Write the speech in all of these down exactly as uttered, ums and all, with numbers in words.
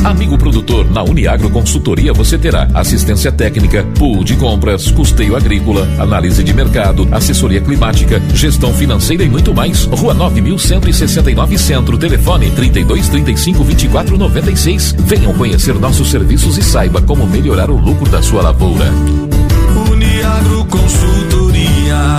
Amigo produtor, na Uniagro Consultoria você terá assistência técnica, pool de compras, custeio agrícola, análise de mercado, assessoria climática, gestão financeira e muito mais. Rua nove mil cento e sessenta e nove Centro, telefone trinta e dois, trinta e cinco, vinte e quatro, noventa e seis. Venham conhecer nossos serviços e saiba como melhorar o lucro da sua lavoura. Uniagro Consultoria.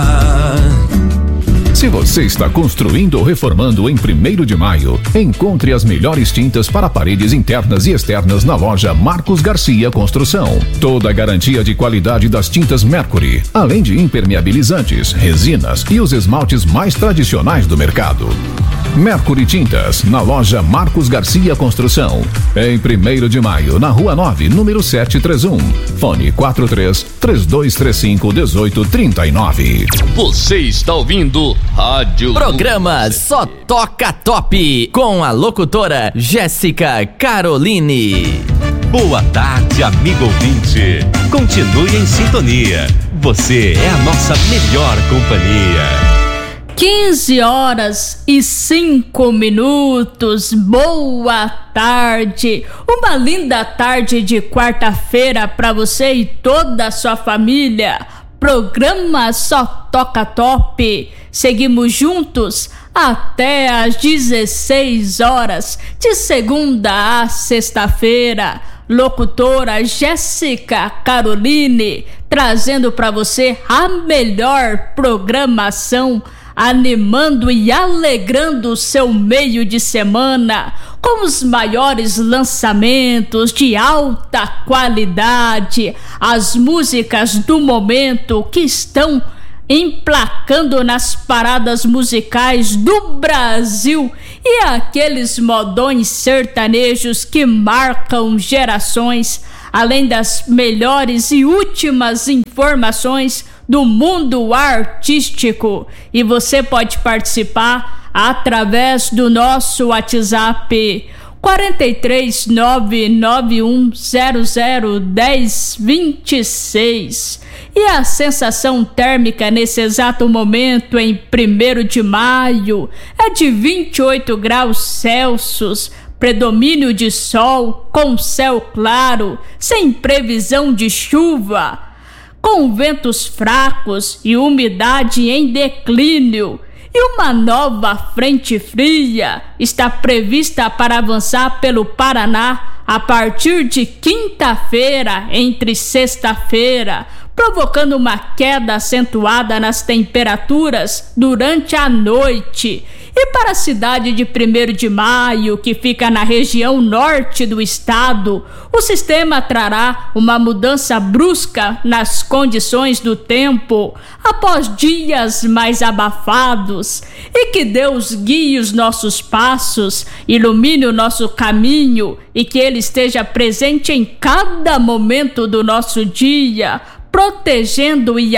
Se você está construindo ou reformando em primeiro de maio, encontre as melhores tintas para paredes internas e externas na loja Marcos Garcia Construção. Toda a garantia de qualidade das tintas Mercury, além de impermeabilizantes, resinas e os esmaltes mais tradicionais do mercado. Mercury Tintas, na loja Marcos Garcia Construção. Em primeiro de maio, na Rua nove, número setecentos e trinta e um. Fone quatro três, três dois três cinco, um oito três nove. Você está ouvindo Rádio Programa Só Toca Top, com a locutora Jéssica Caroline. Boa tarde, amigo ouvinte. Continue em sintonia. Você é a nossa melhor companhia. quinze horas e cinco minutos. Boa tarde. Uma linda tarde de quarta-feira para você e toda a sua família. Programa Só Toca Top. Seguimos juntos até às dezesseis horas, de segunda a sexta-feira. Locutora Jéssica Caroline, trazendo para você a melhor programação, animando e alegrando o seu meio de semana com os maiores lançamentos de alta qualidade, as músicas do momento que estão emplacando nas paradas musicais do Brasil e aqueles modões sertanejos que marcam gerações, além das melhores e últimas informações do mundo artístico. E você pode participar através do nosso WhatsApp quatro três nove nove um zero zero um zero dois seis. E a sensação térmica nesse exato momento, em primeiro de maio, é de vinte e oito graus Celsius, predomínio de sol, com céu claro, sem previsão de chuva, com ventos fracos e umidade em declínio. E uma nova frente fria está prevista para avançar pelo Paraná a partir de quinta-feira, entre sexta-feira, provocando uma queda acentuada nas temperaturas durante a noite. E para a cidade de primeiro de maio, que fica na região norte do estado, o sistema trará uma mudança brusca nas condições do tempo após dias mais abafados. E que Deus guie os nossos passos, ilumine o nosso caminho e que Ele esteja presente em cada momento do nosso dia, protegendo e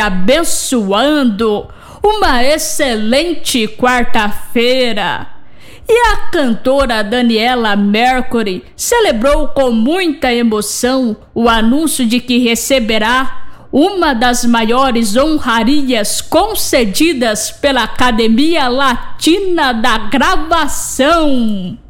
abençoando. Uma excelente quarta-feira. E a cantora Daniela Mercury celebrou com muita emoção o anúncio de que receberá uma das maiores honrarias concedidas pela Academia Latina da Gravação.